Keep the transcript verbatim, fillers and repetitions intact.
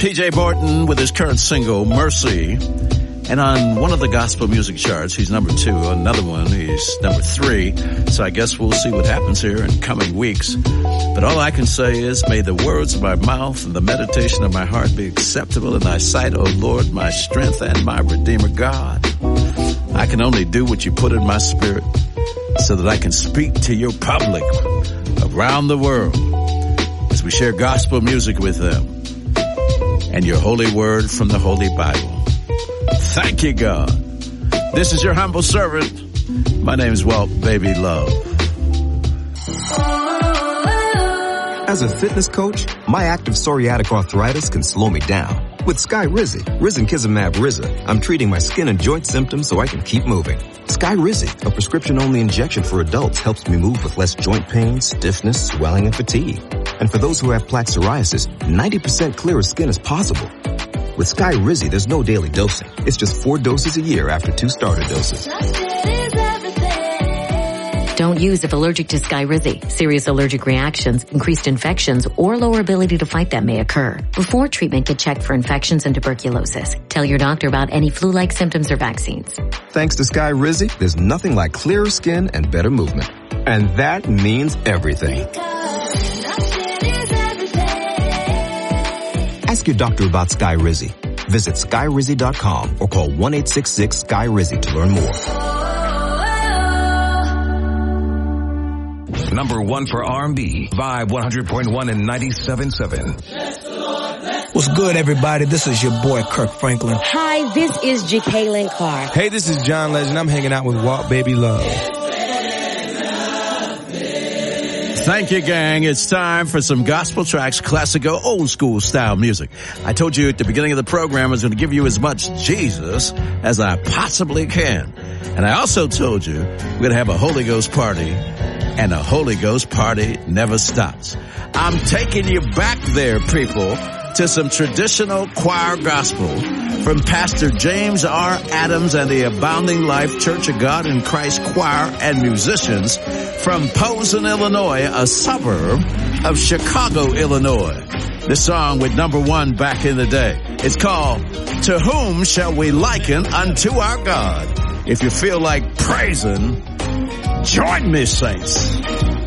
P J Morton with his current single, Mercy. And on one of the gospel music charts, he's number two. On another one, he's number three. So I guess we'll see what happens here in coming weeks. But all I can say is, may the words of my mouth and the meditation of my heart be acceptable in thy sight, O Lord, my strength and my Redeemer God. I can only do what you put in my spirit so that I can speak to your public around the world as we share gospel music with them and your holy word from the Holy Bible. Thank you, God. This is your humble servant. My name is Walt Baby Love. As a fitness coach, my active psoriatic arthritis can slow me down. With Skyrizi, Risankizumab Riza, I'm treating my skin and joint symptoms so I can keep moving. Skyrizi, a prescription-only injection for adults, helps me move with less joint pain, stiffness, swelling, and fatigue. And for those who have plaque psoriasis, ninety percent clearer skin is possible. With Skyrizi, there's no daily dosing. It's just four doses a year after two starter doses. Don't use if allergic to Skyrizi. Serious allergic reactions, increased infections, or lower ability to fight them may occur. Before treatment, get checked for infections and tuberculosis. Tell your doctor about any flu-like symptoms or vaccines. Thanks to Skyrizi, there's nothing like clearer skin and better movement. And that means everything. Ask your doctor about Skyrizi. Visit Skyrizi dot com or call one eight six six Skyrizi to learn more. Number one for R and B, Vibe one hundred point one and ninety-seven point seven. What's good, everybody? This is your boy, Kirk Franklin. Hi, this is Jacqueline Carr. Hey, this is John Legend. I'm hanging out with Walt Baby Love. Thank you, gang. It's time for some gospel tracks, classical, old school style music. I told you at the beginning of the program I was going to give you as much Jesus as I possibly can. And I also told you we're going to have a Holy Ghost party, and a Holy Ghost party never stops. I'm taking you back there, people, to some traditional choir gospel from Pastor James R. Adams and the Abounding Life Church of God in Christ choir and musicians from Posen, Illinois, a suburb of Chicago, Illinois. The song with number one back in the day. It's called, To Whom Shall We Liken Unto Our God? If you feel like praising, join me, saints.